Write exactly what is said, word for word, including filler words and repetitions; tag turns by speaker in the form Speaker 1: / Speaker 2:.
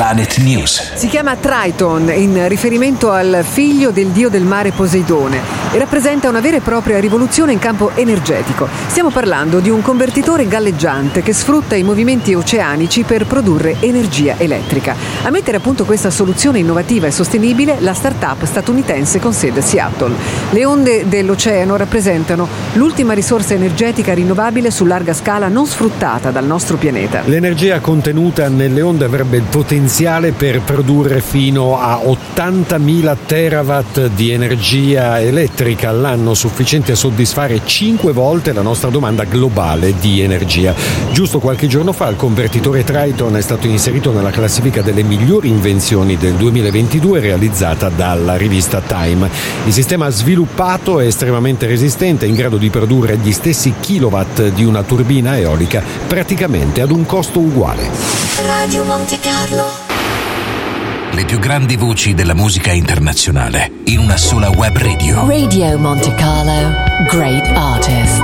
Speaker 1: Planet News.
Speaker 2: Si chiama Triton in riferimento al figlio del dio del mare Poseidone e rappresenta una vera e propria rivoluzione in campo energetico. Stiamo parlando di un convertitore galleggiante che sfrutta i movimenti oceanici per produrre energia elettrica. A mettere a punto questa soluzione innovativa e sostenibile la start-up statunitense con sede a Seattle. Le onde dell'oceano rappresentano l'ultima risorsa energetica rinnovabile su larga scala non sfruttata dal nostro pianeta.
Speaker 3: L'energia contenuta nelle onde avrebbe il potenziale per produrre fino a ottantamila terawatt di energia elettrica all'anno, sufficiente a soddisfare cinque volte la nostra domanda globale di energia. Giusto qualche giorno fa il convertitore Triton è stato inserito nella classifica delle migliori invenzioni del duemilaventidue realizzata dalla rivista Time. Il sistema sviluppato è estremamente resistente, in grado di produrre gli stessi kilowatt di una turbina eolica praticamente ad un costo uguale.
Speaker 4: Radio Monte Carlo.
Speaker 1: Le più grandi voci della musica internazionale in una sola web radio.
Speaker 4: Radio Monte Carlo. Great artists.